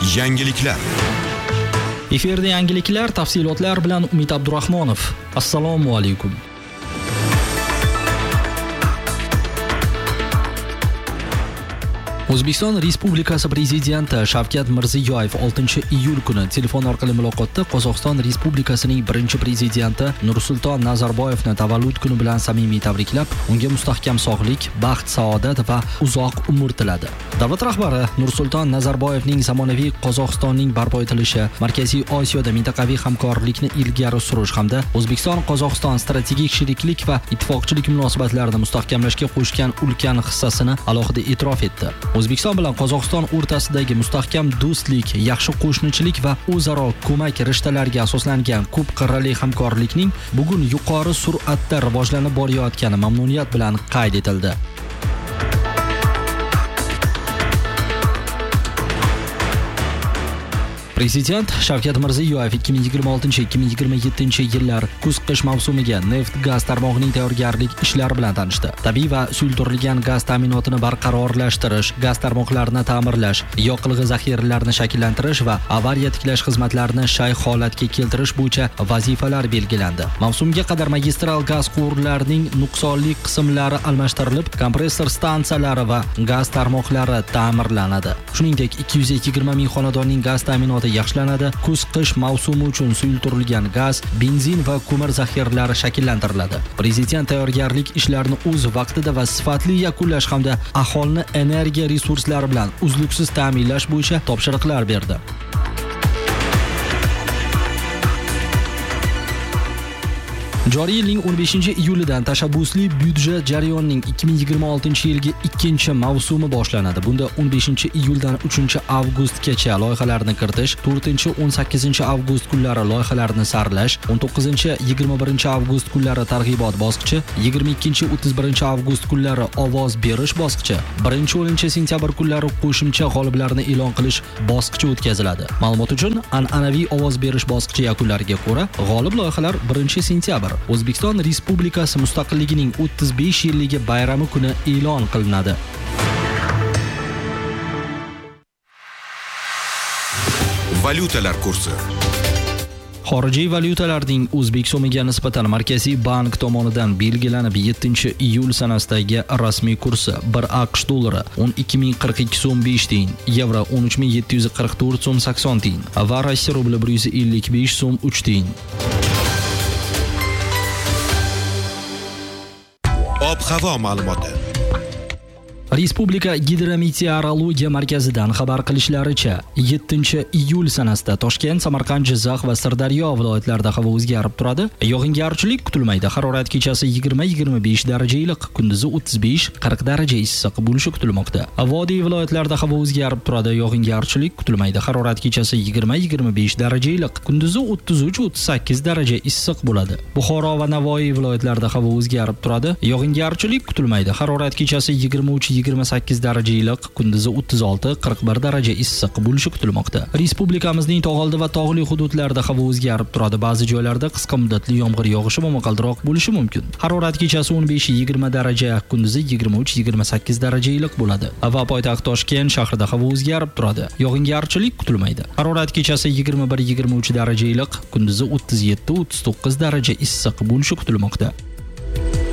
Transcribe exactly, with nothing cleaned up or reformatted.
Yangiliklar. Efirda yangiliklar, tafsilotlar bilan Umid Abdurahmonov. Assalomu alaykum. O'zbekiston Respublikasi Prezidenti Shavkat Mirziyoyev oltinchi iyul kuni telefon orqali muloqotda Qozog'iston Respublikasining birinchi prezidenti Nursulton Nazarboyevni tavallud kuni bilan samimiy tabriklab, unga mustahkam sog'lik, baxt, saodat va uzoq umr tiladi. Davlat rahbari Nursulton Nazarboyevning zamonaviy Qozog'istonning barpo etilishi, Markaziy Osiyoda mintaqaviy hamkorlikni ilgari surish hamda O'zbekiston-Qozog'iston strategik sheriklik va ittifoqchilik munosabatlarini mustahkamlashga qo'shgan ulkan hissasini alohida e'tirof etdi. O'zbekiston bilan Qozog'iston o'rtasidagi mustahkam do'stlik, yaxshi qo'shnichilik va o'zaro ko'mak rishtalariga asoslangan ko'p qirrali hamkorlikning bugun yuqori sur'atda rivojlanib borayotgani mamnuniyat bilan qayd etildi. Prezident Shavkat Mirziyoyev ikki ming yigirma oltinchi ikki ming yigirma yettinchi yillar kuz-qish mavsumiga neft-gaz tarmog'ining tayyorgarlik ishlari bilan tanishdi. Tabiiy va suyultirilgan gaz ta'minotini barqarorlashtirish, gaz tarmoqlarini ta'mirlash, yoqilg'i zaxiralarini shakllantirish va avariya tiklash xizmatlarini shay holatga keltirish bo'yicha vazifalar belgilandi. Mavsumga qadar magistral gaz quvurlarining nuqsonli qismlari almashtirilib, kompressor stansiyalari va gaz tarmoqlari ta'mirlanadi. Shuningdek, ikki yuz yigirma ming xonadonning gaz ta'minoti yaxshilanadi. Kuz-qish mavsumi uchun suyultirilgan gaz, benzin va ko'mir zaxiralari shakllantiriladi. Prezident tayyorgarlik ishlarini o'z vaqtida va sifatli yakunlash hamda aholini energiya resurslari bilan uzluksiz ta'minlash bo'yicha topshiriqlar berdi. Joriy yilning o'n beshinchi iyulidan tashabbusli byudjet jarayonining ikki ming yigirma oltinchi yilgi ikkinchi mavsumi boshlanadi. Bunda o'n beshinchi iyuldan uchinchi avgustgacha loyihalarni kiritish, to'rtinchi o'n sakkizinchi avgust kunlari loyihalarni saralash, o'n to'qqizinchi yigirma birinchi avgust kunlari targ'ibot bosqichi, yigirma ikkinchi o'ttiz birinchi avgust kunlari ovoz berish bosqichi, birinchi o'ninchi sentyabr kunlari qo'shimcha g'oliblarni e'lon qilish bosqichi o'tkaziladi. Ma'lumot uchun, an'anaviy ovoz berish bosqichi yakunlariga ko'ra, g'olib loyihalar birinchi sentyabr O'zbekiston Respublikasi mustaqilligining o'ttiz besh yilligi bayrami kuni e'lon qilinadi. Valyutalar kursi. Xorijiy valyutalarning o'zbek so'miga nisbatan Markaziy bank tomonidan belgilanib yettinchi iyul sanasidagi rasmiy kursi bir AQSh dollari o'n ikki ming qirq ikki so'm besh tiyin, yevro o'n uch ming yetti yuz qirq to'rt so'm sakson tiyin va Rossiya rubli bir yuz ellik besh so'm uch tiyin. Ob-havo ma'lumoti. Respublika Gidrometeorologiya markazidan xabar qilishlaricha, yettinchi iyul sanasida Toshkent, Samarqand, Jizzax va Sirdaryo viloyatlarida havo o'zgarib turadi. Yog'ingarchilik kutilmaydi. Harorat kechasi yigirma yigirma besh daraja iliq, kunduzi o'ttiz besh qirq daraja issiq bo'lishi kutilmoqda. Vodiy viloyatlarida havo o'zgarib turadi. Yog'ingarchilik kutilmaydi. Harorat kechasi yigirma yigirma besh daraja iliq, kunduzi o'ttiz uch o'ttiz sakkiz daraja issiq bo'ladi. Buxoro va Navoiy viloyatlarida havo o'zgarib turadi. Yog'ingarchilik kutilmaydi. Harorat kechasi yigirma uch yigirma sakkiz daraja iliq, kunduzi o'ttiz olti qirq bir daraja issiq bo'lishi kutilmoqda. Respublikamizning tog'oldi va tog'li hududlarida havo o'zgarib turadi. Ba'zi joylarda qisqa muddatli yomg'ir yog'ishi momaqaldiroq bo'lishi mumkin. Harorat kechasi o'n besh yigirma daraja, kunduzi yigirma uch yigirma sakkiz daraja iliq bo'ladi. Va poytaxt Toshkent shahrida havo o'zgarib turadi. Yog'ingarchilik kutilmaydi. Harorat kechasi yigirma bir yigirma uch daraja iliq, kunduzi o'ttiz yetti o'ttiz to'qqiz daraja issiq bo'lishi kutilmoqda.